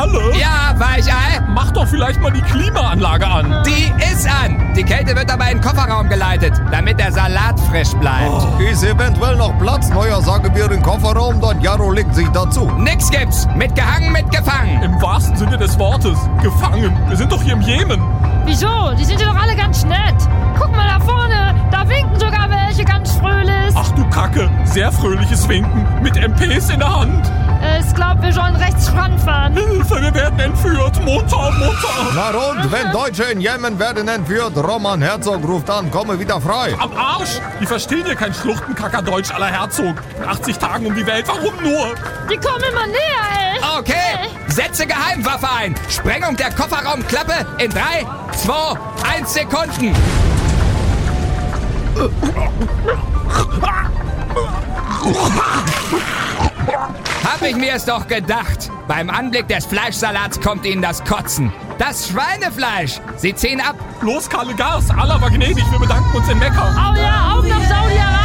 alle? Ja, Weichei. Mach doch vielleicht mal die Klimaanlage an. Die ist an. Die Kälte wird aber in den Kofferraum geleitet, damit der Salat frisch bleibt. Ist eventuell noch Platz? Neuer sagen wir den Kofferraum, dann Jaro legt sich dazu. Nix gibt's. Mitgehangen, mitgefangen. Im wahrsten Sinne des Wortes. Gefangen. Wir sind doch hier im Jemen. Wieso? Die sind ja doch alle ganz nett. Guck mal da vorne, da winken sogar welche ganz fröhlich. Ach du Kacke, sehr fröhliches Winken mit MPs in der Hand. Ich glaube, wir sollen rechts ranfahren. Hilfe, wir werden entführt. Mutter. Na und, wenn Deutsche in Jemen werden entführt, Roman Herzog ruft an, komme wieder frei. Am Arsch! Die verstehen hier kein Schluchtenkacker-Deutsch aller Herzog. In 80 Tagen um die Welt, warum nur? Die kommen immer näher, ey. Okay, setze Geheimwaffe ein. Sprengung der Kofferraumklappe in 3, 2, 1 Sekunden. Hab ich mir es doch gedacht. Beim Anblick des Fleischsalats kommt Ihnen das Kotzen. Das Schweinefleisch. Sie ziehen ab. Los, Karle Gas, Allah war gnädig, wir bedanken uns in Mekka. Oh ja, auf nach Saudi-Arabien.